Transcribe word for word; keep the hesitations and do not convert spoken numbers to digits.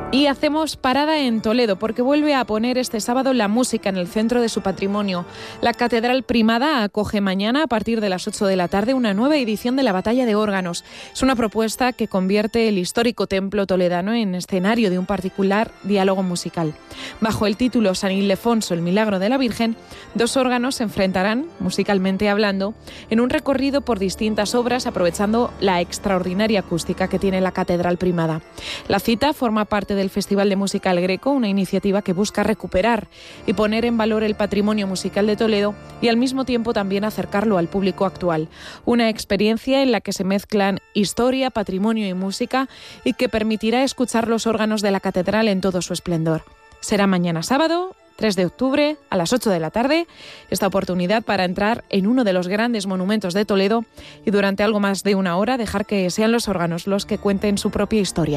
Y hacemos parada en Toledo porque vuelve a poner este sábado la música en el centro de su patrimonio. La Catedral Primada acoge mañana a partir de las ocho de la tarde una nueva edición de la Batalla de Órganos. Es una propuesta que convierte el histórico templo toledano en escenario de un particular diálogo musical. Bajo el título San Ildefonso, el milagro de la Virgen, dos órganos se enfrentarán, musicalmente hablando, en un recorrido por distintas obras aprovechando la extraordinaria acústica que tiene la Catedral Primada. La cita forma parte de del Festival de Música El Greco, una iniciativa que busca recuperar y poner en valor el patrimonio musical de Toledo y al mismo tiempo también acercarlo al público actual. Una experiencia en la que se mezclan historia, patrimonio y música y que permitirá escuchar los órganos de la catedral en todo su esplendor. Será mañana sábado, tres de octubre, a las ocho de la tarde, esta oportunidad para entrar en uno de los grandes monumentos de Toledo y durante algo más de una hora dejar que sean los órganos los que cuenten su propia historia.